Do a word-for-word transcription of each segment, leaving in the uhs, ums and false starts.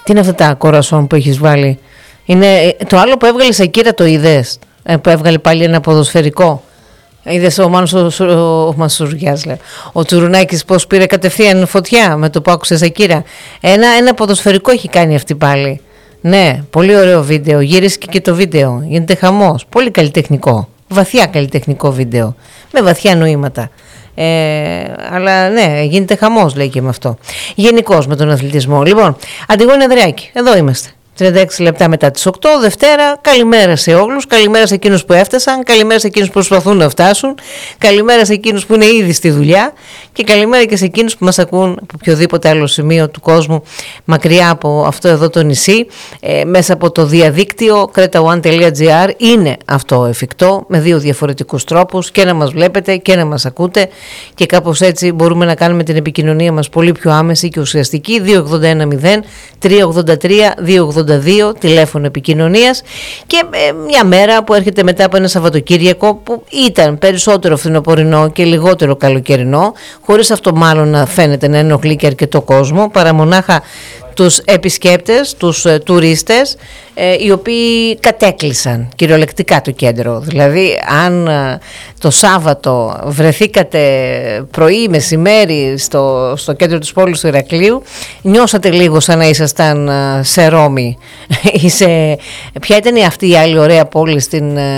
Τι είναι αυτά τα κορασόν που έχεις βάλει? Είναι το άλλο που έβγαλε Σακύρα, το είδες? Που έβγαλε πάλι ένα ποδοσφαιρικό. Είδες ο Μάνος ο, ο, Μασουριάς, λέω. Ο Τσουρουνάκης πώς πήρε κατευθείαν φωτιά με το που άκουσε Σακύρα. Ένα, ένα ποδοσφαιρικό έχει κάνει αυτή πάλι. Ναι, πολύ ωραίο βίντεο. Γύρισε και το βίντεο. Γίνεται χαμός. Πολύ καλλιτεχνικό. Βαθιά καλλιτεχνικό βίντεο. Με βαθιά νοήματα. Ε, αλλά ναι, γίνεται χαμός, λέει και με αυτό. Γενικώς με τον αθλητισμό. Λοιπόν, Αντιγόνη Ανδρεάκη, εδώ είμαστε. τριάντα έξι λεπτά μετά τις οκτώ, Δευτέρα. Καλημέρα σε όλους. Καλημέρα σε εκείνους που έφτασαν. Καλημέρα σε εκείνους που προσπαθούν να φτάσουν. Καλημέρα σε εκείνους που είναι ήδη στη δουλειά. Και καλημέρα και σε εκείνους που μας ακούν από οποιοδήποτε άλλο σημείο του κόσμου, μακριά από αυτό εδώ το νησί, ε, μέσα από το διαδίκτυο κρέτα ουάν τελεία τζι άρ. Είναι αυτό εφικτό με δύο διαφορετικούς τρόπους, και να μας βλέπετε και να μας ακούτε, και κάπως έτσι μπορούμε να κάνουμε την επικοινωνία μας πολύ πιο άμεση και ουσιαστική. Δύο ογδόντα ένα μηδέν τρία ογδόντα τρία δύο ογδόντα δύο τηλέφωνο επικοινωνίας. Και ε, μια μέρα που έρχεται μετά από ένα Σαββατοκύριακο που ήταν περισσότερο φθινοπορεινό και λιγότερο καλοκαιρινό, χωρίς αυτό μάλλον να φαίνεται να ενοχλεί και αρκετό κόσμο, παρά μονάχα τους επισκέπτες, τους ε, τουρίστες, ε, οι οποίοι κατέκλυσαν κυριολεκτικά το κέντρο. Δηλαδή αν ε, το Σάββατο βρεθήκατε πρωί, μεσημέρι στο, στο κέντρο της πόλης του Ηρακλείου, νιώσατε λίγο σαν να ήσασταν ε, σε Ρώμη ή σε... Ποια ήταν αυτή η άλλη ωραία πόλη στην ε,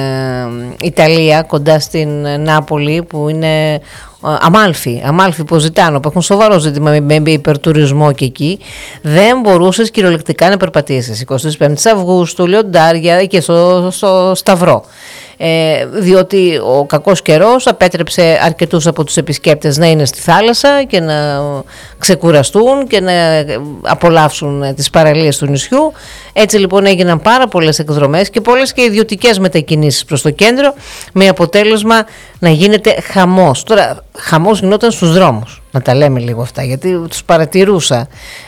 Ιταλία, κοντά στην ε, Νάπολη, που είναι... Αμάλφι, Αμάλφι Ποζιτάνο, που έχουν σοβαρό ζήτημα με υπερτουρισμό, και εκεί δεν μπορούσες κυριολεκτικά να περπατήσεις. εικοστή πέμπτη Αυγούστου, λιοντάρια και στο, στο Σταυρό. Ε, διότι ο κακός καιρός απέτρεψε αρκετούς από τους επισκέπτες να είναι στη θάλασσα και να ξεκουραστούν και να απολαύσουν τις παραλίες του νησιού. Έτσι λοιπόν έγιναν πάρα πολλές εκδρομές και πολλές και ιδιωτικές μετακινήσεις προς το κέντρο, με αποτέλεσμα να γίνεται χαμός. Τώρα χαμός γινόταν στους δρόμους, να τα λέμε λίγο αυτά, γιατί τους παρατηρούσα.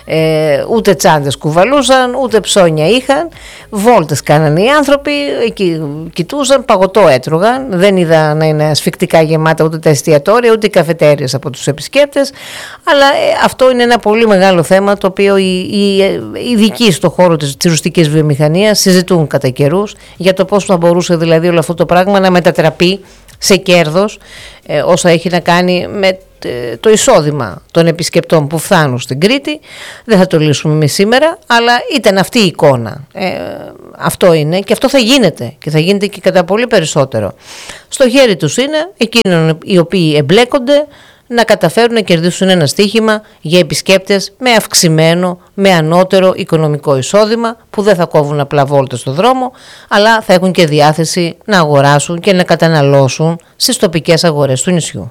Ε, ούτε τσάντες κουβαλούσαν, ούτε ψώνια είχαν, βόλτες κάνανε οι άνθρωποι, εκεί κοιτούσαν, παγωτό έτρωγαν, δεν είδα να είναι ασφικτικά γεμάτα ούτε τα εστιατόρια ούτε οι καφετέριες από τους επισκέπτες. Αλλά ε, αυτό είναι ένα πολύ μεγάλο θέμα, το οποίο οι, οι, οι ειδικοί στον χώρο της τουριστικής βιομηχανίας συζητούν κατά καιρούς, για το πώς θα μπορούσε δηλαδή όλο αυτό το πράγμα να μετατραπεί σε κέρδος, ε, όσα έχει να κάνει με το εισόδημα των επισκεπτών που φτάνουν στην Κρήτη. Δεν θα το λύσουμε εμείς σήμερα, αλλά ήταν αυτή η εικόνα. Ε, αυτό είναι και αυτό θα γίνεται, και θα γίνεται και κατά πολύ περισσότερο. Στο χέρι τους είναι εκείνων οι οποίοι εμπλέκονται να καταφέρουν να κερδίσουν ένα στοίχημα για επισκέπτες με αυξημένο, με ανώτερο οικονομικό εισόδημα, που δεν θα κόβουν απλά βόλτες στο δρόμο, αλλά θα έχουν και διάθεση να αγοράσουν και να καταναλώσουν στις τοπικές αγορές του νησιού.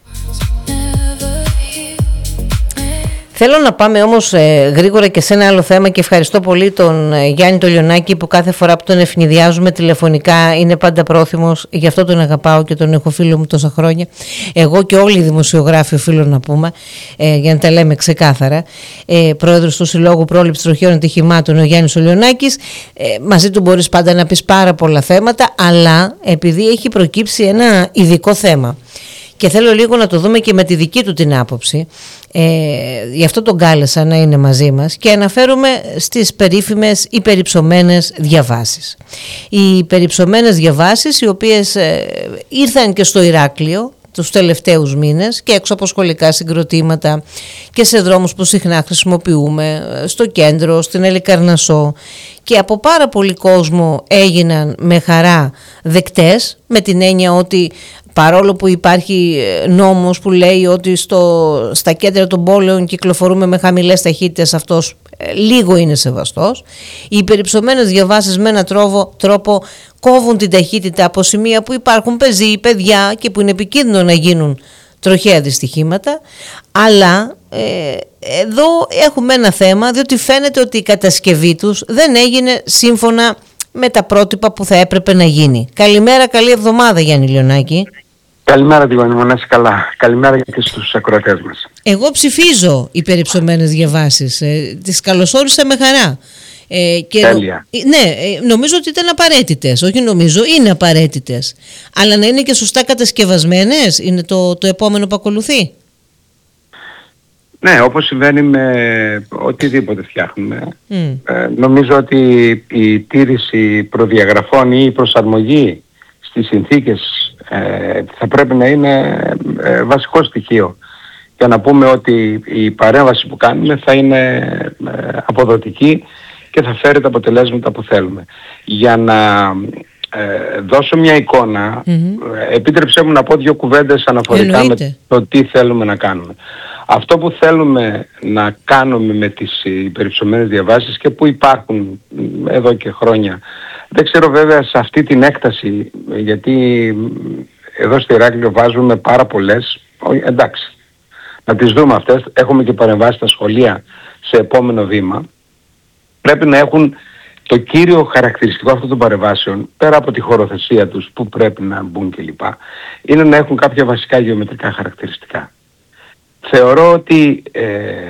Θέλω να πάμε όμως ε, γρήγορα και σε ένα άλλο θέμα, και ευχαριστώ πολύ τον ε, Γιάννη τον Λιονάκη, που κάθε φορά που τον ευνηδιάζουμε τηλεφωνικά είναι πάντα πρόθυμος. Γι' αυτό τον αγαπάω και τον έχω φίλο μου τόσα χρόνια. Εγώ και όλοι οι δημοσιογράφοι οφείλω να πούμε, ε, για να τα λέμε ξεκάθαρα. Ε, πρόεδρος του Συλλόγου Πρόληψης Τροχαίων Ατυχημάτων, ο Γιάννης ο Λιονάκης. Ε, μαζί του μπορείς πάντα να πεις πάρα πολλά θέματα, αλλά επειδή έχει προκύψει ένα ειδικό θέμα, και θέλω λίγο να το δούμε και με τη δική του την άποψη, ε, γι' αυτό τον κάλεσα να είναι μαζί μας, και αναφέρομαι στις περίφημες υπερυψωμένες διαβάσεις. Οι υπερυψωμένες διαβάσεις, οι οποίες ε, ήρθαν και στο Ηράκλειο τους τελευταίους μήνες, και έξω από σχολικά συγκροτήματα και σε δρόμους που συχνά χρησιμοποιούμε, στο κέντρο, στην Ελικαρνασσό, και από πάρα πολύ κόσμο έγιναν με χαρά δεκτές, με την έννοια ότι παρόλο που υπάρχει νόμος που λέει ότι στο, στα κέντρα των πόλεων κυκλοφορούμε με χαμηλές ταχύτητες, αυτός ε, λίγο είναι σεβαστός. Οι υπερυψωμένες διαβάσεις με έναν τρόπο, τρόπο κόβουν την ταχύτητα από σημεία που υπάρχουν πεζοί, παιδιά, και που είναι επικίνδυνο να γίνουν τροχαία δυστυχήματα. Αλλά ε, εδώ έχουμε ένα θέμα, διότι φαίνεται ότι η κατασκευή τους δεν έγινε σύμφωνα με τα πρότυπα που θα έπρεπε να γίνει. Καλημέρα, καλή εβδομάδα Γιάννη Λιονάκη. Καλημέρα Αντιγόνη μου, να είσαι καλά. Καλημέρα και στους ακροατές μας. Εγώ ψηφίζω υπερυψωμένες διαβάσεις, ε, τις καλωσόρισα με χαρά. Ε, και Τέλεια. Νο, ναι, ε, νομίζω ότι ήταν απαραίτητες, όχι νομίζω, είναι απαραίτητες. Αλλά να είναι και σωστά κατασκευασμένες, είναι το, το επόμενο που ακολουθεί. Ναι, όπως συμβαίνει με οτιδήποτε φτιάχνουμε. Mm. Ε, νομίζω ότι η τήρηση προδιαγραφών ή η προσαρμογή στις συνθήκες ε, θα πρέπει να είναι ε, βασικό στοιχείο για να πούμε ότι η παρέμβαση που κάνουμε θα είναι ε, αποδοτική και θα φέρει τα αποτελέσματα που θέλουμε. Για να ε, δώσω μια εικόνα, mm-hmm. ε, επίτρεψέ μου να πω δύο κουβέντες αναφορικά Εννοείται. με το τι θέλουμε να κάνουμε. Αυτό που θέλουμε να κάνουμε με τις υπερυψωμένες διαβάσεις και που υπάρχουν εδώ και χρόνια, δεν ξέρω βέβαια σε αυτή την έκταση, γιατί εδώ στη Ηράκλειο βάζουμε πάρα πολλές, εντάξει, να τις δούμε αυτές, έχουμε και παρεμβάσει στα σχολεία σε επόμενο βήμα, πρέπει να έχουν το κύριο χαρακτηριστικό αυτών των παρεμβάσεων, πέρα από τη χωροθεσία τους που πρέπει να μπουν κλπ, είναι να έχουν κάποια βασικά γεωμετρικά χαρακτηριστικά. Θεωρώ ότι ε,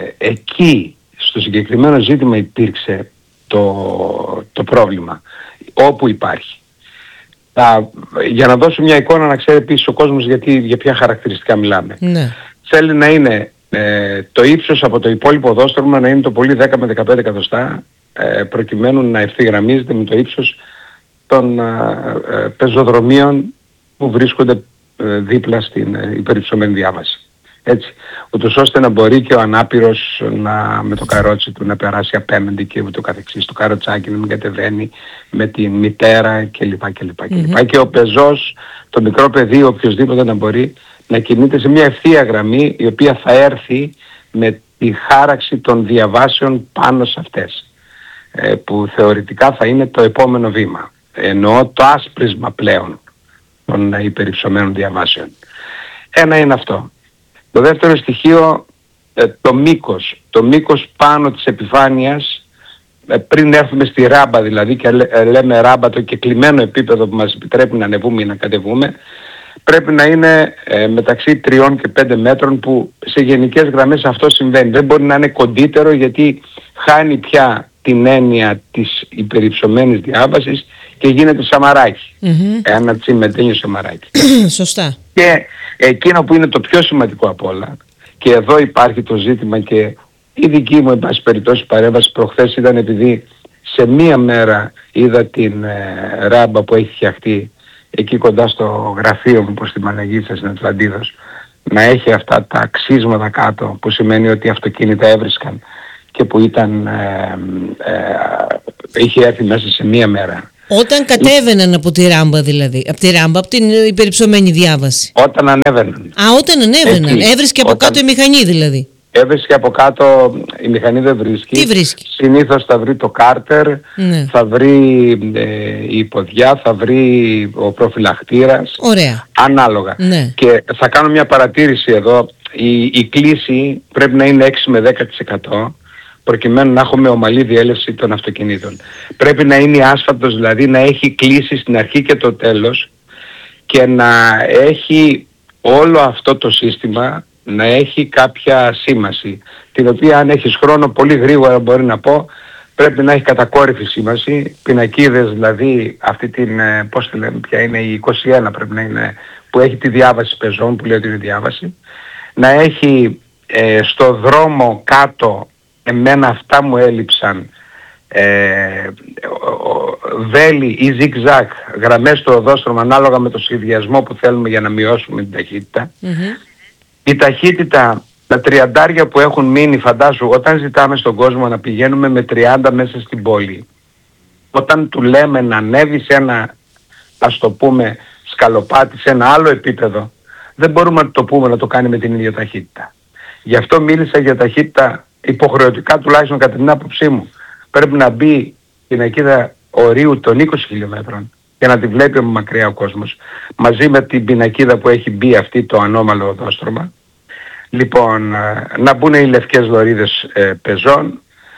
εκεί στο συγκεκριμένο ζήτημα υπήρξε το, το πρόβλημα, όπου υπάρχει. Α, για να δώσω μια εικόνα να ξέρει επίσης ο κόσμος γιατί, για ποια χαρακτηριστικά μιλάμε. Ναι. Θέλει να είναι ε, το ύψος από το υπόλοιπο οδόστρωμα να είναι το πολύ δέκα με δεκαπέντε εκατοστά ε, προκειμένου να ευθυγραμμίζεται με το ύψος των ε, ε, πεζοδρομίων που βρίσκονται ε, δίπλα στην ε, υπερυψωμένη διάβαση. Έτσι, ούτως ώστε να μπορεί και ο ανάπηρος να, με το καρότσι του να περάσει απέναντι και ούτω καθεξής, το καροτσάκι να μην κατεβαίνει με τη μητέρα κλπ. κλπ, κλπ. Mm-hmm. Και ο πεζός, το μικρό παιδί, οποιοσδήποτε να μπορεί να κινείται σε μια ευθεία γραμμή η οποία θα έρθει με τη χάραξη των διαβάσεων πάνω σε αυτές, ε, που θεωρητικά θα είναι το επόμενο βήμα. Εννοώ το άσπρισμα πλέον των υπερυψωμένων διαβάσεων. Ένα είναι αυτό. Το δεύτερο στοιχείο, το μήκος. Το μήκος πάνω της επιφάνειας, πριν έρθουμε στη ράμπα δηλαδή και λέμε ράμπα, το κεκλειμένο επίπεδο που μας επιτρέπει να ανεβούμε ή να κατεβούμε, πρέπει να είναι μεταξύ τριών και πέντε μέτρων, που σε γενικές γραμμές αυτό συμβαίνει. Δεν μπορεί να είναι κοντύτερο γιατί χάνει πια την έννοια της υπερυψωμένης διάβασης και γίνεται σαμαράκι. Mm-hmm. Ένα τσιμεντένιο σαμαράκι. Σωστά. Και εκείνο που είναι το πιο σημαντικό απ' όλα, και εδώ υπάρχει το ζήτημα και η δική μου εν πάση περιπτώσει παρέμβαση προχθές ήταν επειδή σε μία μέρα είδα την ε, ράμπα που έχει φτιαχτεί εκεί κοντά στο γραφείο μου προς τη Μαναγίτσα στην Ατλαντίδος, να έχει αυτά τα αξίσματα κάτω, που σημαίνει ότι αυτοκίνητα έβρισκαν και που ήταν, ε, ε, είχε έρθει μέσα σε μία μέρα. Όταν κατέβαιναν από τη ράμπα δηλαδή, από τη ράμπα, από την υπερυψωμένη διάβαση. Όταν ανέβαιναν. Α, όταν ανέβαιναν. Εκεί, έβρισκε από όταν... κάτω η μηχανή δηλαδή. Έβρισκε από κάτω, η μηχανή δεν βρίσκει. Τι βρίσκει? Συνήθως θα βρει το κάρτερ, ναι. θα βρει ε, η ποδιά, θα βρει ο προφυλακτήρας. Ωραία. Ανάλογα. Ναι. Και θα κάνω μια παρατήρηση εδώ. Η, η κλίση πρέπει να είναι έξι με δέκα τοις εκατό. Προκειμένου να έχουμε ομαλή διέλευση των αυτοκινήτων. Πρέπει να είναι άσφαλτος, δηλαδή να έχει κλείσει στην αρχή και το τέλος και να έχει όλο αυτό το σύστημα να έχει κάποια σήμαση, την οποία αν έχεις χρόνο πολύ γρήγορα μπορεί να πω, πρέπει να έχει κατακόρυφη σήμαση, πινακίδες δηλαδή, αυτή την, πώς τη λέμε, ποια είναι η είκοσι ένα πρέπει να είναι, που έχει τη διάβαση πεζών, που λέει ότι είναι διάβαση, να έχει ε, στο δρόμο κάτω, εμένα αυτά μου έλειψαν, ε, βέλη ή zigzag γραμμές στο οδόστρωμα ανάλογα με το σχεδιασμό που θέλουμε για να μειώσουμε την ταχύτητα. Mm-hmm. Η ταχύτητα, τα τριαντάρια που έχουν μείνει, φαντάσου, όταν ζητάμε στον κόσμο να πηγαίνουμε με τριάντα μέσα στην πόλη, όταν του λέμε να ανέβει σε ένα, ας το πούμε, σκαλοπάτι, σε ένα άλλο επίπεδο, δεν μπορούμε να το πούμε να το κάνει με την ίδια ταχύτητα. Γι' αυτό μίλησα για ταχύτητα υποχρεωτικά, τουλάχιστον κατά την άποψή μου. Πρέπει να μπει την πινακίδα ορίου των είκοσι χιλιόμετρων για να τη βλέπει από μακριά ο κόσμος, μαζί με την πινακίδα που έχει μπει αυτή το ανώμαλο οδόστρωμα. Λοιπόν, να μπουν οι λευκές λωρίδες ε, πεζών,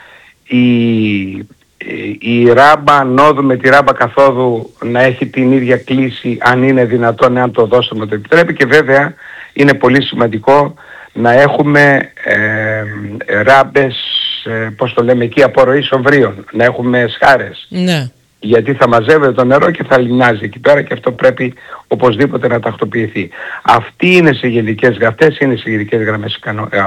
η, η, η ράμπα ανόδου με τη ράμπα καθόδου να έχει την ίδια κλίση, αν είναι δυνατόν, εάν το οδόστρωμα το επιτρέπει, και βέβαια είναι πολύ σημαντικό να έχουμε ε, ράμπες, ε, πώς το λέμε εκεί, απορροής ομβρίων, να έχουμε σχάρες. Ναι. Γιατί θα μαζεύεται το νερό και θα λιμνάζει εκεί πέρα και αυτό πρέπει οπωσδήποτε να τακτοποιηθεί. Αυτή είναι σε γενικές, αυτές είναι σε γενικές γραμμές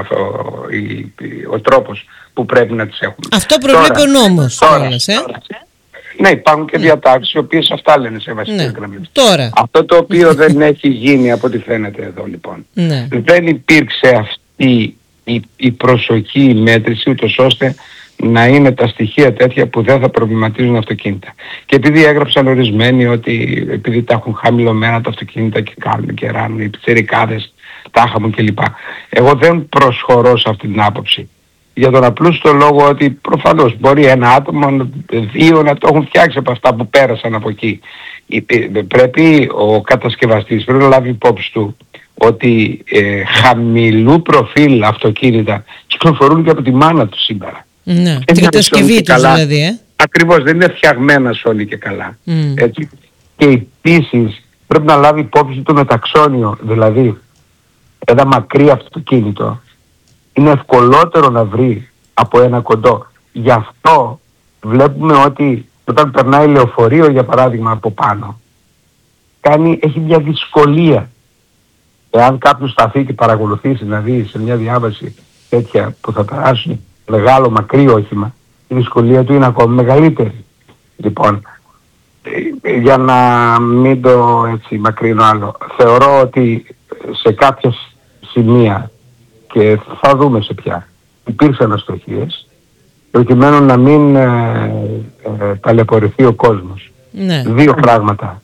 ο, ο τρόπος που πρέπει να τις έχουμε. Αυτό προβλέπει ο νόμος. Τώρα, τώρα, ε? τώρα, ναι, υπάρχουν και διατάξεις οι οποίες αυτά λένε σε βασικές ναι. γραμμές. Τώρα. Αυτό το οποίο δεν έχει γίνει από ό,τι φαίνεται εδώ λοιπόν. Ναι. Δεν υπήρξε αυτή η, η προσοχή, η μέτρηση, ούτως ώστε να είναι τα στοιχεία τέτοια που δεν θα προβληματίζουν αυτοκίνητα. Και επειδή έγραψαν ορισμένοι ότι επειδή τα έχουν χαμηλωμένα τα αυτοκίνητα και κάνουν και ράνουν οι πιτσιρικάδες, τάχα μου κλπ. Εγώ δεν προσχωρώ σε αυτή την άποψη. Για τον απλούστο λόγο ότι προφανώς μπορεί ένα άτομο, δύο να το έχουν φτιάξει από αυτά που πέρασαν από εκεί. Πρέπει ο κατασκευαστής πρέπει να λάβει υπόψη του ότι ε, χαμηλού προφίλ αυτοκίνητα κυκλοφορούν και από τη μάνα του σήμερα. Ναι, την κατασκευή τους δηλαδή. Ε? Ακριβώς, δεν είναι φτιαγμένα όλοι και καλά. Mm. Έτσι. Και επίσης πρέπει να λάβει υπόψη το μεταξώνιο, δηλαδή ένα μακρύ αυτοκίνητο είναι ευκολότερο να βρει από ένα κοντό. Γι' αυτό βλέπουμε ότι όταν περνάει λεωφορείο για παράδειγμα από πάνω, κάνει, έχει μια δυσκολία. Εάν κάποιος σταθεί και παρακολουθήσει να δει σε μια διάβαση τέτοια που θα περάσουν μεγάλο μακρύ όχημα, η δυσκολία του είναι ακόμη μεγαλύτερη. Λοιπόν, για να μην το έτσι μακρύνω άλλο, θεωρώ ότι σε κάποια σημεία, και θα δούμε σε ποια, υπήρξαν αστοχίες προκειμένου να μην ε, ε, ταλαιπωρηθεί ο κόσμος. Ναι. Δύο πράγματα.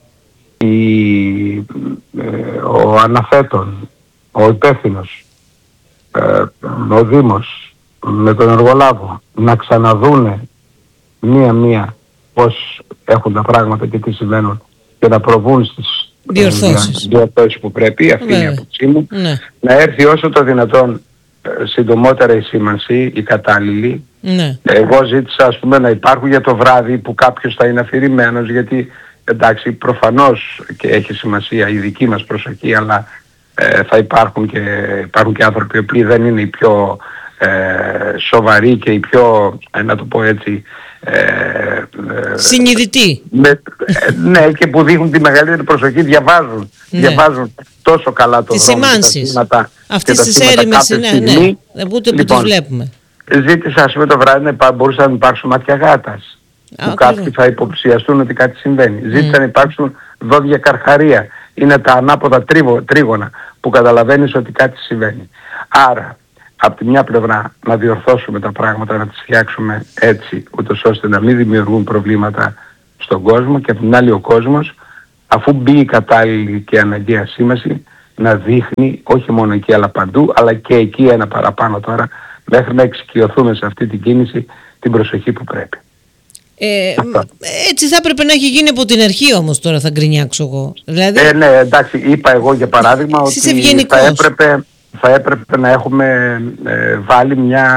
Η, ε, ο αναθέτων, ο υπεύθυνος, ε, ο Δήμος με τον εργολάβο να ξαναδούνε μία-μία πώς έχουν τα πράγματα και τι σημαίνουν και να προβούν στις διορθώσεις, διορθώσεις που πρέπει, αυτή είναι η άποψή μου. Ναι. Να έρθει όσο το δυνατόν ε, συντομότερα η σήμανση, η κατάλληλη. Ναι. Εγώ ζήτησα ας πούμε να υπάρχουν για το βράδυ που κάποιος θα είναι αφηρημένος, γιατί εντάξει προφανώς και έχει σημασία η δική μας προσοχή, αλλά ε, θα υπάρχουν και, υπάρχουν και άνθρωποι που δεν είναι οι πιο ε, σοβαροί και οι πιο, ε, να το πω έτσι, ε, ε, συνειδητοί. Με, ε, ναι, και που δείχνουν τη μεγαλύτερη προσοχή, διαβάζουν, ναι. διαβάζουν τόσο καλά το τις δρόμο σημάνσεις. Αυτές τις έρημες, ναι, ναι, ούτε που λοιπόν, τις βλέπουμε. Ζήτησα ας πούμε το βράδυ να υπά, μπορούσαν να υπάρξουν μάτια γάτας. Που κάποιοι θα υποψιαστούν ότι κάτι συμβαίνει. Mm. Ζήτησαν να υπάρξουν δόντια καρχαρία. Είναι τα ανάποδα τρίβο, τρίγωνα που καταλαβαίνεις ότι κάτι συμβαίνει. Άρα, από τη μια πλευρά να διορθώσουμε τα πράγματα, να τις φτιάξουμε έτσι, ούτως ώστε να μην δημιουργούν προβλήματα στον κόσμο, και από την άλλη ο κόσμος, αφού μπει η κατάλληλη και αναγκαία σήμαση, να δείχνει όχι μόνο εκεί αλλά παντού, αλλά και εκεί ένα παραπάνω τώρα, μέχρι να εξοικειωθούμε σε αυτή την κίνηση την προσοχή που πρέπει. Ε, έτσι θα έπρεπε να έχει γίνει από την αρχή όμως, τώρα θα γκρινιάξω εγώ. Δηλαδή... Ε, ναι, εντάξει, είπα εγώ για παράδειγμα ότι θα έπρεπε, θα έπρεπε να έχουμε ε, βάλει μια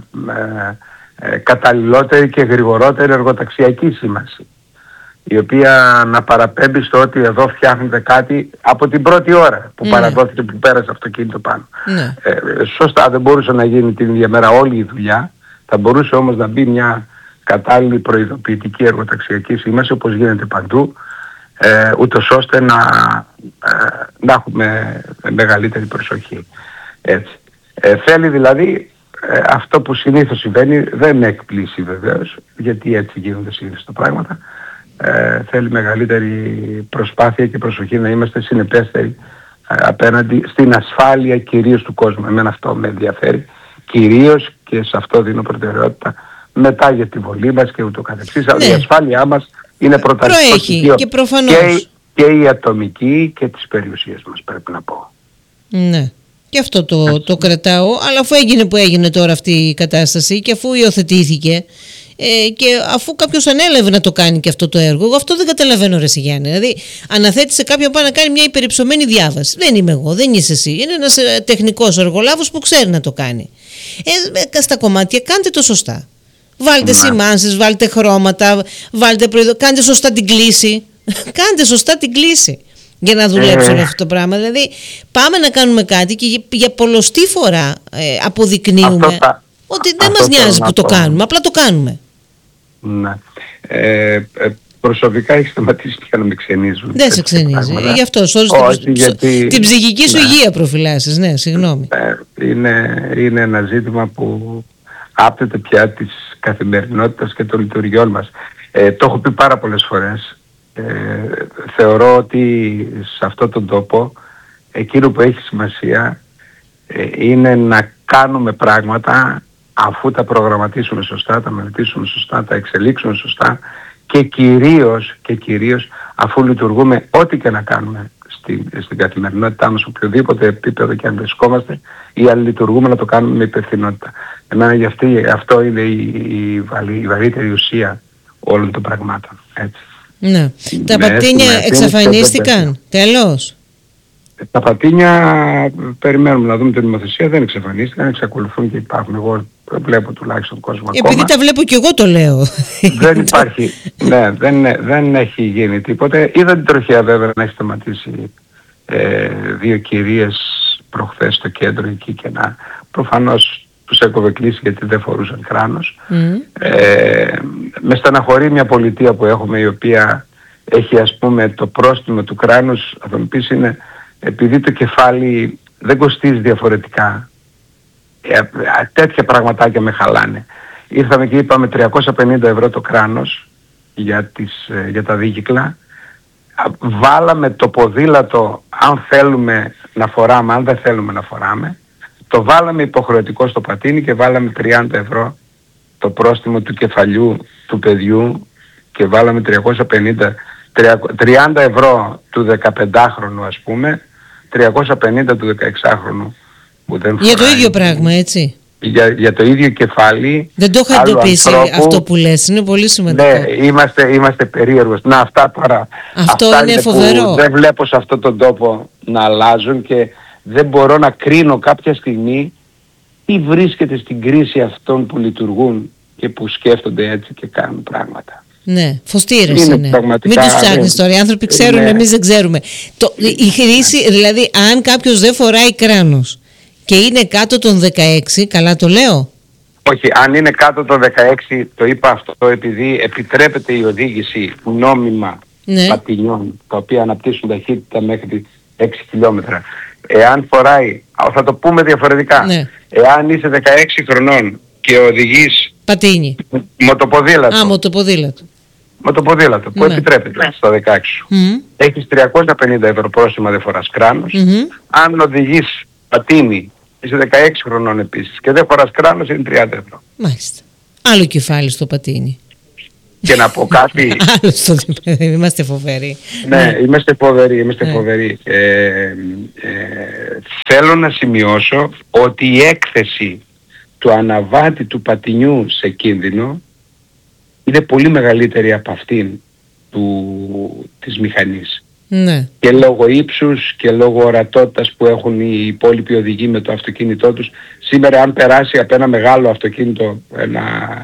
ε, ε, καταλληλότερη και γρηγορότερη εργοταξιακή σήμανση, η οποία να παραπέμπει στο ότι εδώ φτιάχνεται κάτι από την πρώτη ώρα που ναι. παραδόθηκε, που πέρασε αυτοκίνητο πάνω. Ναι. Ε, σωστά, δεν μπορούσε να γίνει την ίδια μέρα όλη η δουλειά, θα μπορούσε όμως να μπει μια κατάλληλη προειδοποιητική εργοταξιακή σήμανση όπως γίνεται παντού, ε, ούτως ώστε να, ε, να έχουμε μεγαλύτερη προσοχή. Έτσι. Ε, θέλει δηλαδή ε, αυτό που συνήθως συμβαίνει, δεν με εκπλήσει βεβαίως, γιατί έτσι γίνονται συνήθως τα πράγματα, ε, θέλει μεγαλύτερη προσπάθεια και προσοχή να είμαστε συνεπέστεροι ε, απέναντι στην ασφάλεια κυρίως του κόσμου. Εμένα αυτό με ενδιαφέρει κυρίως και σε αυτό δίνω προτεραιότητα, μετά για τη βολή μας και ούτω καθεξής. Αλλά ναι. η ασφάλειά μας είναι πρωταρχικό στοιχείο και, προφανώς. και, και η ατομική και της περιουσίας μας, πρέπει να πω. Ναι. Και αυτό το, το κρατάω, αλλά αφού έγινε που έγινε τώρα αυτή η κατάσταση και αφού υιοθετήθηκε ε, και αφού κάποιος ανέλαβε να το κάνει και αυτό το έργο, εγώ αυτό δεν καταλαβαίνω ρε Γιάννη. Δηλαδή αναθέτει σε κάποιον πάνω να κάνει μια υπερυψωμένη διάβαση. Δεν είμαι εγώ, δεν είσαι εσύ. Είναι ένας τεχνικός εργολάβος που ξέρει να το κάνει. Ε, στα κομμάτια κάντε το σωστά. Βάλτε σημάνσεις, βάλτε χρώματα, βάλτε προειδο... κάντε σωστά την κλίση. Κάντε σωστά την κλίση για να δουλέψουν ε, αυτό το πράγμα. Δηλαδή πάμε να κάνουμε κάτι και για, για πολλοστή φορά ε, αποδεικνύουμε θα, ότι δεν μας νοιάζει που το κάνουμε, απλά το κάνουμε. Ναι. Ε, ε, προσωπικά έχει σταματήσει πια να με ξενίζουν. Δεν σε ξενίζει. Γι' αυτό σώζεις την, γιατί... την ψυχική σου ναι. υγεία προφυλάσσεις. Ναι, συγγνώμη. Είναι, είναι ένα ζήτημα που άπτεται πια της καθημερινότητας και των λειτουργιών μας. Ε, το έχω πει πάρα πολλές φορές. Ε, θεωρώ ότι σε αυτόν τον τόπο εκείνο που έχει σημασία ε, είναι να κάνουμε πράγματα αφού τα προγραμματίσουμε σωστά, τα μελετήσουμε σωστά, τα εξελίξουμε σωστά και κυρίως, και κυρίως αφού λειτουργούμε ό,τι και να κάνουμε στην, στην καθημερινότητά μας, οποιοδήποτε επίπεδο και αν βρισκόμαστε, ή αν λειτουργούμε να το κάνουμε με υπευθυνότητα. Εμένα γι' αυτή, αυτό είναι η, η, βαρύ, η βαρύτερη ουσία όλων των πραγμάτων. Έτσι. Ναι. Τα πατίνια εξαφανίστηκαν, τέλος. Τα πατίνια περιμένουμε να δούμε την νομοθεσία, δεν εξαφανίστηκαν, εξακολουθούν και υπάρχουν. Εγώ βλέπω τουλάχιστον κόσμο επειδή ακόμα. Τα βλέπω και εγώ το λέω. Δεν υπάρχει, ναι, δεν, δεν έχει γίνει τίποτε. Είδα την τροχιά βέβαια να έχει σταματήσει ε, δύο κυρίες προχθές στο κέντρο εκεί και να προφανώς τους έκοβε κλείσει γιατί δεν φορούσαν κράνος. Mm. Ε, με στεναχωρεί μια πολιτεία που έχουμε η οποία έχει ας πούμε το πρόστιμο του κράνους, θα μου πεις είναι επειδή το κεφάλι δεν κοστίζει διαφορετικά. Ε, τέτοια πραγματάκια με χαλάνε. Ήρθαμε και είπαμε τριακόσια πενήντα ευρώ το κράνος για, τις, για τα δίκυκλα. Βάλαμε το ποδήλατο αν θέλουμε να φοράμε, αν δεν θέλουμε να φοράμε. Το βάλαμε υποχρεωτικό στο πατίνι και βάλαμε τριάντα ευρώ το πρόστιμο του κεφαλιού του παιδιού και βάλαμε τριακόσια πενήντα, τριάντα ευρώ του δεκαπεντάχρονου ας πούμε, τριακόσια πενήντα του δεκαεξάχρονου που δεν φοράει. Για το ίδιο πράγμα, έτσι. Για, για το ίδιο κεφάλι. Δεν το είχα εντοπίσει αυτό που λες, είναι πολύ σημαντικό. Ναι, είμαστε, είμαστε περίεργος. Να, αυτά τώρα. Αυτό αυτά είναι, είναι φοβερό. Δεν βλέπω σε αυτόν τον τόπο να αλλάζουν και δεν μπορώ να κρίνω κάποια στιγμή τι βρίσκεται στην κρίση αυτών που λυθουργούν και που σκέφτονται έτσι και κάνουν πράγματα. Ναι, φωστήρες είναι. είναι. Μην τους ψάχνεις τώρα. Οι άνθρωποι ξέρουν, ναι. Εμείς δεν ξέρουμε. Το, η χρήση, δηλαδή, αν κάποιος δεν φοράει κράνος και είναι κάτω των δεκαέξι, καλά το λέω. Όχι, αν είναι κάτω των δεκαέξι, το είπα αυτό επειδή επιτρέπεται η οδήγηση νόμιμα ναι. πατινιών, τα οποία αναπτύσσουν ταχύτητα μέχρι έξι χιλιόμετρα. Εάν φοράει, θα το πούμε διαφορετικά, ναι. Εάν είσαι δεκαέξι χρονών και οδηγείς πατίνι, μοτοποδήλατο, Α, μοτοποδήλατο. μοτοποδήλατο που ναι. επιτρέπεται ναι. στα δεκαέξι σου, mm-hmm. έχεις τριακόσια πενήντα ευρώ πρόστιμα, δεν φοράς κράνος. Mm-hmm. Αν οδηγείς πατίνι, είσαι δεκαέξι χρονών επίσης και δεν φοράς κράνος, είναι τριάντα ευρώ. Μάλιστα. Άλλο κεφάλι στο πατίνι. Και να πω κάτι. Άλλο στο είμαστε φοβεροί. Ναι, είμαστε φοβεροί, είμαστε ναι. φοβεροί. Ε, ε, θέλω να σημειώσω ότι η έκθεση του αναβάτη του πατινιού σε κίνδυνο είναι πολύ μεγαλύτερη από αυτήν του, της μηχανής. Ναι. Και λόγω ύψους και λόγω ορατότητας που έχουν οι υπόλοιποι οδηγοί με το αυτοκίνητό τους. Σήμερα αν περάσει από ένα μεγάλο αυτοκίνητο, ένα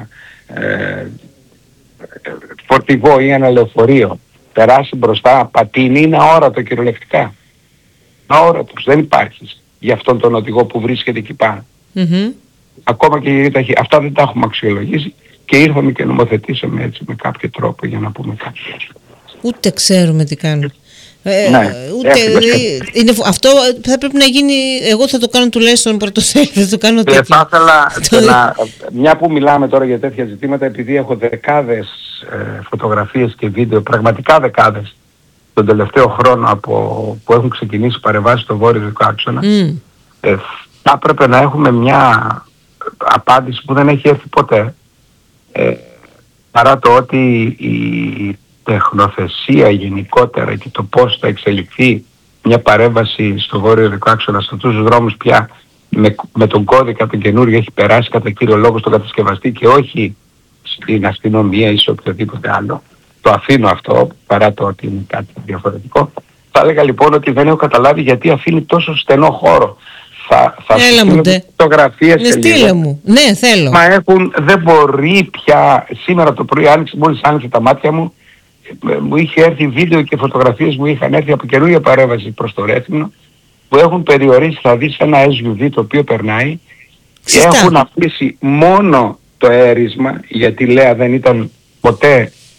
ε, φορτηγό ή ένα λεωφορείο, περάσει μπροστά, πατίνι, είναι αόρατο κυριολεκτικά. Αόρατος, δεν υπάρχει για αυτόν τον οδηγό που βρίσκεται εκεί πάνω. Mm-hmm. Ακόμα και για ταχύ. Αυτά δεν τα έχουμε αξιολογήσει και ήρθαμε και νομοθετήσαμε έτσι με κάποιο τρόπο για να πούμε κάτι. Ούτε ξέρουμε τι κάνουμε. Ε, ναι, ούτε, είναι, αυτό θα πρέπει να γίνει. Εγώ θα το κάνω τουλάχιστον πρωτοσέλιδο. Θα το κάνω τέτοιο. Θα ήθελα να, μια που μιλάμε τώρα για τέτοια ζητήματα, επειδή έχω δεκάδες ε, φωτογραφίες και βίντεο, πραγματικά δεκάδες τον τελευταίο χρόνο από, που έχουν ξεκινήσει παρεμβάσεις στο βόρειο δικό άξονα, mm. ε, θα έπρεπε να έχουμε μια απάντηση που δεν έχει έρθει ποτέ, ε, παρά το ότι η τεχνοθεσία γενικότερα και το πώς θα εξελιχθεί μια παρέμβαση στο βόρειο δικό άξονα, σε αυτούς τους δρόμους πια με, με τον κώδικα τον καινούριο έχει περάσει κατά κύριο λόγο στον κατασκευαστή και όχι στην αστυνομία ή σε οποιοδήποτε άλλο. Το αφήνω αυτό παρά το ότι είναι κάτι διαφορετικό. Θα έλεγα λοιπόν ότι δεν έχω καταλάβει γιατί αφήνει τόσο στενό χώρο. Θα, θα Έλα μου ντε. Φωτογραφίες ναι, στείλε μου. Ναι, θέλω. Μα έχουν, δεν μπορεί πια. Σήμερα το πρωί άνοιξε, μόλις άνοιξε τα μάτια μου, μου είχε έρθει βίντεο και φωτογραφίες μου είχαν έρθει από καινούργια παρέμβαση προς το Ρέθυμνο που έχουν περιορίσει, θα δεις ένα ες γιου βι το οποίο περνάει και έχουν αφήσει μόνο το έρισμα, γιατί λέει δεν ήταν ποτέ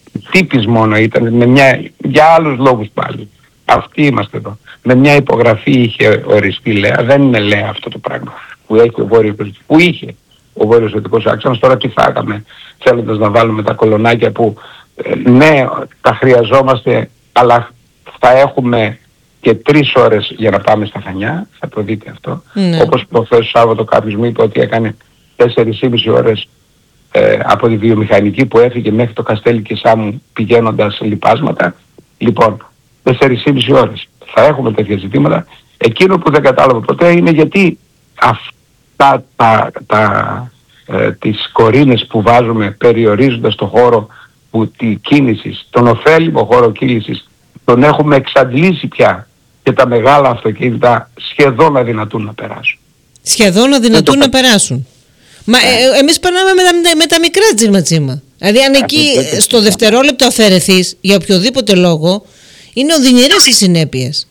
τύπης μόνο ήταν, με μια, για άλλους λόγους πάλι. Αυτοί είμαστε εδώ. Με μια υπογραφή είχε οριστεί ΛΕΑ, δεν είναι ΛΕΑ αυτό το πράγμα που έχει ο βόρειος, που είχε ο βόρειος δυτικός άξονας. Τώρα τι θα έκαμε θέλοντας να βάλουμε τα κολονάκια που ε, ναι τα χρειαζόμαστε, αλλά θα έχουμε και τρεις ώρες για να πάμε στα Χανιά, θα το δείτε αυτό. Ναι. Όπως προχθές Σάββατο κάποιος μου είπε ότι έκανε τέσσερις και μισή ώρες ε, από τη βιομηχανική που έφυγε μέχρι το Καστέλι και Σάμου πηγαίνοντας λιπάσματα. Λοιπόν, τέσσερις και μισή ώρες. Θα έχουμε τέτοια ζητήματα. Εκείνο που δεν κατάλαβα ποτέ είναι γιατί αυτά τα, τα, ε, τις κορίνες που βάζουμε περιορίζοντας το χώρο που τη κίνησης, τον ωφέλιμο χώρο κίνησης, τον έχουμε εξαντλήσει πια και τα μεγάλα αυτοκίνητα σχεδόν αδυνατούν να περάσουν. Σχεδόν αδυνατούν να περάσουν. Μα yeah. ε, εμείς περνάμε με τα, με τα μικρά τσίμα τσίμα. Δηλαδή αν εκεί στο δευτερόλεπτο αφαιρεθείς για οποιοδήποτε λόγο, είναι οδυνηρές οι συνέπειες.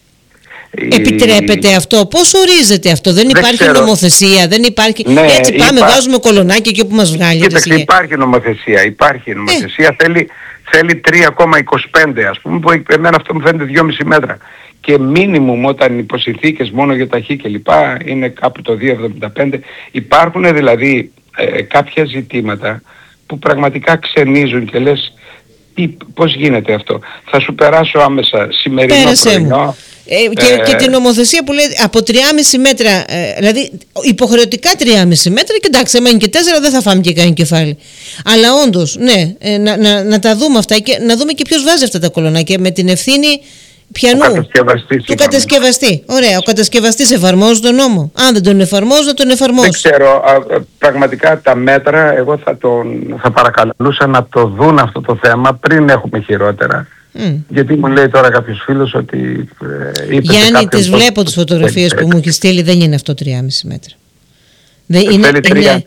Η... Επιτρέπεται αυτό, πώς ορίζεται αυτό? Δεν, δεν υπάρχει ξέρω. νομοθεσία, δεν υπάρχει. Ναι, έτσι πάμε, υπά... βάζουμε κολονάκι εκεί όπου μας βγάλει. Κοίταξε, υπάρχει νομοθεσία, υπάρχει νομοθεσία. Ε. Θέλει, θέλει τρία κόμμα είκοσι πέντε ας πούμε, που εμένα αυτό μου φαίνεται δυόμισι μέτρα. Και μίνιμουμ όταν υποσυνθήκες μόνο για τα χ και λοιπά είναι κάπου το δύο κόμμα εβδομήντα πέντε. Υπάρχουν δηλαδή ε, κάποια ζητήματα που πραγματικά ξενίζουν και λες τι, πώς γίνεται αυτό? Θα σου περάσω άμεσα σημερινό πρωινό. Ε, και, ε, και την νομοθεσία που λέει από τρία κόμμα πέντε μέτρα, ε, δηλαδή υποχρεωτικά τρία κόμμα πέντε μέτρα, και εντάξει, άμα είναι και τέσσερα δεν θα φάμε και κανένα κεφάλι. Αλλά όντως, ναι, ε, να, να, να τα δούμε αυτά και να δούμε και ποιος βάζει αυτά τα κολονάκια με την ευθύνη πιανού, του κατασκευαστή. Ωραία, ο κατασκευαστής εφαρμόζει τον νόμο. Αν δεν τον εφαρμόζει, να τον εφαρμόζει. Δεν ξέρω, α, πραγματικά τα μέτρα, εγώ θα, τον, θα παρακαλούσα να το δουν αυτό το θέμα πριν έχουμε χειρότερα. Mm. Γιατί μου λέει τώρα κάποιος φίλος ότι ε, Γιάννη, τις πώς... βλέπω τις φωτογραφίες που μου έχει στείλει, δεν είναι αυτό τρία κόμμα πέντε μέτρα. Δεν είναι, θέλει τρία, είναι...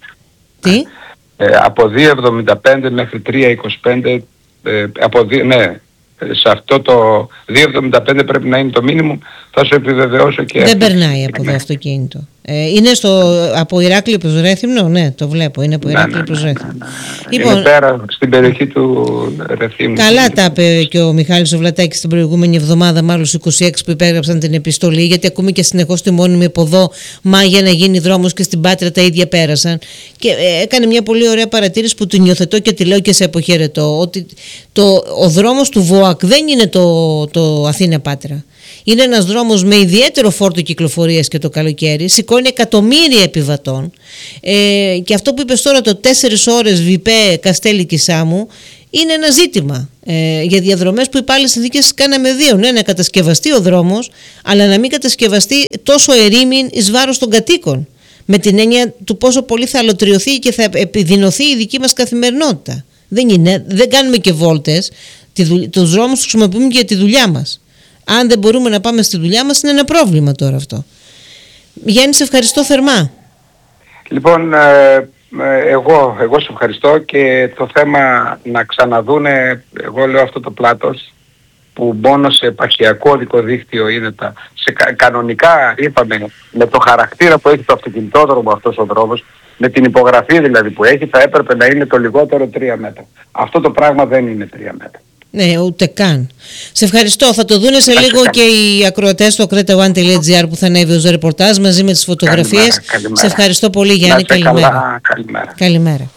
Τι? Ε, από δύο κόμμα εβδομήντα πέντε μέχρι τρία κόμμα είκοσι πέντε, ε, από δύο, ναι, σε αυτό το δύο κόμμα εβδομήντα πέντε πρέπει να είναι το μήνυμο, θα σου επιβεβαιώσω και... Δεν περνάει από εδώ αυτοκίνητο. Ε, είναι στο, από Ηράκλειο προς Ρέθυμνο, ναι, το βλέπω, είναι από Ηράκλειο προς Ρέθυμνο. Ναι, ναι, ναι. Λοιπόν, είναι πέρα στην περιοχή του Ρεθύμνου. Καλά τα είπε και ο Μιχάλης ο Βλατάκης την προηγούμενη εβδομάδα με άλλους είκοσι έξι που υπέγραψαν την επιστολή, γιατί ακούμε και συνεχώς τη μόνιμη από εδώ, μα για να γίνει δρόμος και στην Πάτρα τα ίδια πέρασαν. Και ε, έκανε μια πολύ ωραία παρατήρηση που την υιοθετώ και τη λέω και σε αποχαιρετώ, ότι το, ο δρόμος του ΒΟΑΚ δεν είναι το, το Αθήνα-Πάτρα. Είναι ένας δρόμος με ιδιαίτερο φόρτο κυκλοφορίας και το καλοκαίρι, σηκώνει εκατομμύρια επιβατών ε, και αυτό που είπες τώρα, το τέσσερις ώρες Βιπέ Καστέλι και Σάμου, είναι ένα ζήτημα ε, για διαδρομές που οι πάλι συνθήκες κάναμε δύο. Ναι, να κατασκευαστεί ο δρόμος, αλλά να μην κατασκευαστεί τόσο ερήμην εις βάρος των κατοίκων, με την έννοια του πόσο πολύ θα αλωτριωθεί και θα επιδεινωθεί η δική μας καθημερινότητα. Δεν είναι, δεν κάνουμε και βόλτες, τους δρόμους τους χρησιμοποιούμε και για τη δουλειά μας. Αν δεν μπορούμε να πάμε στη δουλειά μας, είναι ένα πρόβλημα τώρα αυτό. Γιάννη, σε ευχαριστώ θερμά. Λοιπόν, ε, εγώ, εγώ σε ευχαριστώ και το θέμα να ξαναδούνε, εγώ λέω αυτό το πλάτος, που μόνο σε επαρχιακό οδικό δίκτυο είναι τα... Σε, κανονικά, είπαμε, με το χαρακτήρα που έχει το αυτοκινητόδρομο αυτός ο δρόμος, με την υπογραφή δηλαδή που έχει, θα έπρεπε να είναι το λιγότερο τρία μέτρα. Αυτό το πράγμα δεν είναι τρία μέτρα. Ναι, ούτε καν. Σε ευχαριστώ. Θα το δούνε σε λίγο και οι ακροατές στο κρέτα ουάν τελεία τζι άρ που θα ανέβει ως ρεπορτάζ μαζί με τις φωτογραφίες. Καλημέρα, καλημέρα. Σε ευχαριστώ πολύ, Γιάννη. Καλημέρα. Καλά, καλημέρα. Καλημέρα.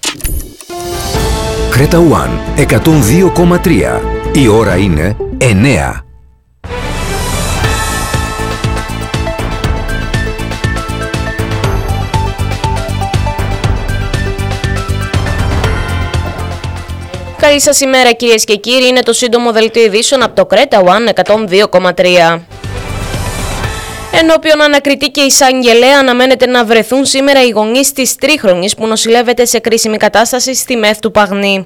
Κρέτα One εκατόν δύο κόμμα τρία. Η ώρα είναι εννέα. Καλή σας ημέρα, κυρίες και κύριοι. Είναι το σύντομο δελτίο ειδήσεων από το Κρέτα One εκατόν δύο κόμμα τρία. Ενώπιον ανακριτή και εισαγγελέα αναμένεται να βρεθούν σήμερα οι γονείς της τρίχρονης που νοσηλεύεται σε κρίσιμη κατάσταση στη ΜΕΘ του Παγνή.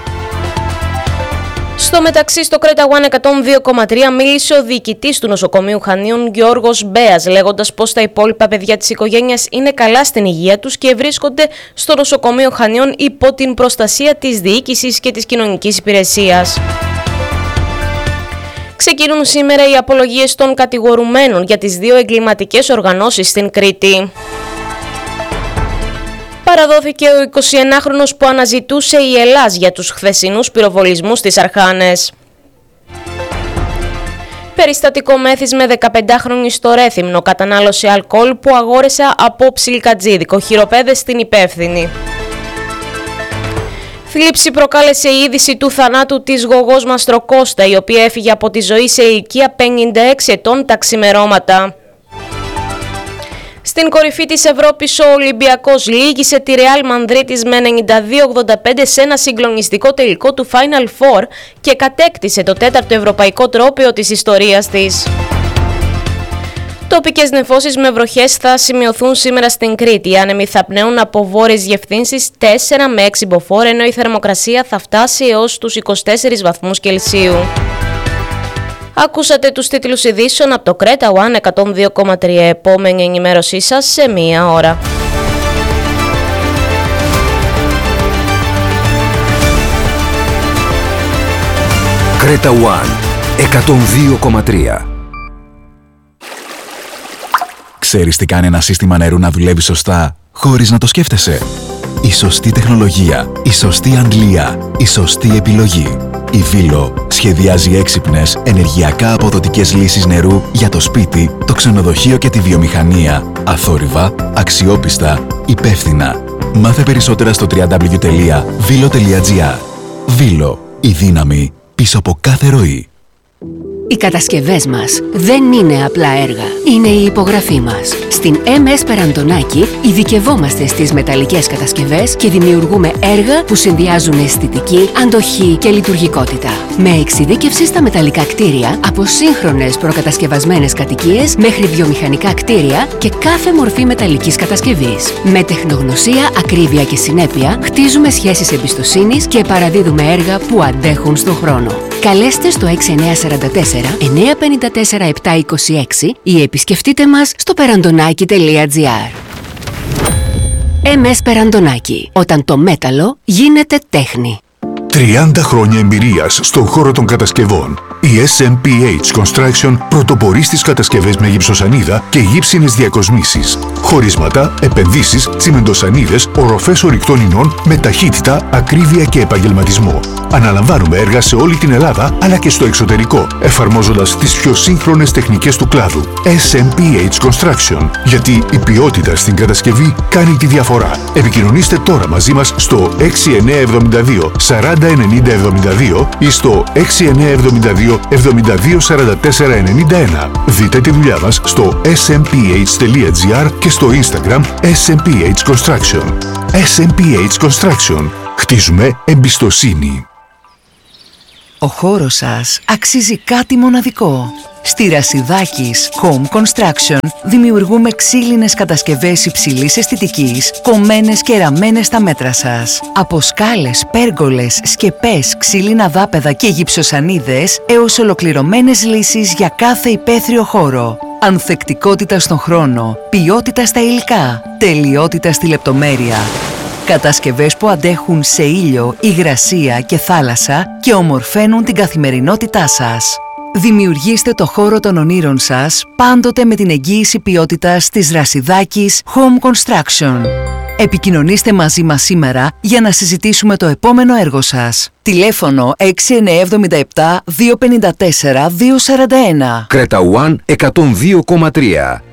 Στο μεταξύ, στο Κρέτα One εκατόν δύο κόμμα τρία μίλησε ο διοικητής του νοσοκομείου Χανίων Γιώργος Μπέας, λέγοντας πως τα υπόλοιπα παιδιά της οικογένειας είναι καλά στην υγεία τους και βρίσκονται στο νοσοκομείο Χανίων υπό την προστασία της διοίκησης και της κοινωνικής υπηρεσίας. Ξεκινούν σήμερα οι απολογίες των κατηγορουμένων για τις δύο εγκληματικές οργανώσεις στην Κρήτη. Παραδόθηκε ο εικοσιενάχρονος που αναζητούσε η Ελλάς για τους χθεσινούς πυροβολισμούς στις Αρχάνες. Περιστατικό μέθης με δεκαπεντάχρονη στο Ρέθυμνο, κατανάλωσε αλκοόλ που αγόρεσε από ψιλικατζίδικο, χειροπέδες στην υπεύθυνη. Θλίψη προκάλεσε η είδηση του θανάτου της γογός Μαστροκώστα, η οποία έφυγε από τη ζωή σε ηλικία πενήντα έξι ετών τα ξημερώματα. Στην κορυφή της Ευρώπης ο Ολυμπιακός λύγησε τη Ρεάλ Μανδρίτης με ενενήντα δύο ογδόντα πέντε σε ένα συγκλονιστικό τελικό του Final Four και κατέκτησε το τέταρτο ευρωπαϊκό τρόπαιο της ιστορίας της. Τοπικές νεφώσεις με βροχές θα σημειωθούν σήμερα στην Κρήτη. Οι άνεμοι θα πνέουν από βόρειες διευθύνσεις τέσσερα με έξι μποφόρ, ενώ η θερμοκρασία θα φτάσει έως τους είκοσι τέσσερις βαθμούς Κελσίου. Ακούσατε τους τίτλους ειδήσεων από το Κρέτα One εκατόν δύο κόμμα τρία. Επόμενη ενημέρωσή σας σε μία ώρα. Κρέτα One εκατόν δύο κόμμα τρία. Ξέρεις τι κάνει ένα σύστημα νερού να δουλεύει σωστά, χωρίς να το σκέφτεσαι? Η σωστή τεχνολογία, η σωστή αντλία, η σωστή επιλογή. Η Βίλο σχεδιάζει έξυπνες, ενεργειακά αποδοτικές λύσεις νερού για το σπίτι, το ξενοδοχείο και τη βιομηχανία. Αθόρυβα, αξιόπιστα, υπεύθυνα. Μάθε περισσότερα στο double-u double-u double-u τελεία βίλο τελεία τζι άρ. Βίλο, η δύναμη πίσω από κάθε ροή. Οι κατασκευές μας δεν είναι απλά έργα, είναι η υπογραφή μας. Στην εμ ες Περαντονάκη ειδικευόμαστε στις μεταλλικές κατασκευές και δημιουργούμε έργα που συνδυάζουν αισθητική, αντοχή και λειτουργικότητα. Με εξειδίκευση στα μεταλλικά κτίρια, από σύγχρονες προκατασκευασμένες κατοικίες μέχρι βιομηχανικά κτίρια και κάθε μορφή μεταλλικής κατασκευής. Με τεχνογνωσία, ακρίβεια και συνέπεια, χτίζουμε σχέσεις εμπιστοσύνης και παραδίδουμε έργα που αντέχουν στον χρόνο. Καλέστε στο έξι εννιά τέσσερα τέσσερα εννιά πέντε τέσσερα επτά είκοσι έξι ή επισκεφτείτε μας στο περαντονάκι τελεία τζι άρ. εμ ες Περαντονάκι. Όταν το μέταλλο γίνεται τέχνη. τριάντα χρόνια εμπειρίας στον χώρο των κατασκευών. Η ες εμ πι έιτς Construction πρωτοπορεί στις κατασκευές με γυψοσανίδα και γύψινες διακοσμήσεις. Χωρίσματα, επενδύσεις, τσιμεντοσανίδες, οροφές ορυκτών ινών με ταχύτητα, ακρίβεια και επαγγελματισμό. Αναλαμβάνουμε έργα σε όλη την Ελλάδα αλλά και στο εξωτερικό, εφαρμόζοντας τις πιο σύγχρονες τεχνικές του κλάδου. ες εμ πι έιτς Construction. Γιατί η ποιότητα στην κατασκευή κάνει τη διαφορά. Επικοινωνήστε τώρα μαζί μας στο έξι εννιά εβδομήντα δύο σαράντα ενενήντα εβδομήντα δύο ή στο έξι εννιά εβδομήντα δύο εβδομήντα δύο σαράντα τέσσερα ενενήντα ένα. Δείτε τη δουλειά μας στο ες εμ πι έιτς τελεία τζι άρ και στο Instagram ες εμ πι έιτς Construction. ες εμ πι έιτς Construction. Χτίζουμε εμπιστοσύνη. Ο χώρος σας αξίζει κάτι μοναδικό. Στη Ρασιδάκης Home Construction δημιουργούμε ξύλινες κατασκευές υψηλής αισθητικής, κομμένες και ραμμένες στα μέτρα σας. Από σκάλες, πέργολες, σκεπές, ξύλινα δάπεδα και γυψοσανίδες έως ολοκληρωμένες λύσεις για κάθε υπαίθριο χώρο. Ανθεκτικότητα στον χρόνο, ποιότητα στα υλικά, τελειότητα στη λεπτομέρεια. Κατασκευές που αντέχουν σε ήλιο, υγρασία και θάλασσα και ομορφαίνουν την καθημερινότητά σας. Δημιουργήστε το χώρο των ονείρων σας πάντοτε με την εγγύηση ποιότητας της Ρασιδάκης Home Construction. Επικοινωνήστε μαζί μας σήμερα για να συζητήσουμε το επόμενο έργο σας. Τηλέφωνο έξι εννιά εβδομήντα επτά δύο πενήντα τέσσερα δύο σαράντα ένα. Κρέτα One εκατόν δύο κόμμα τρία.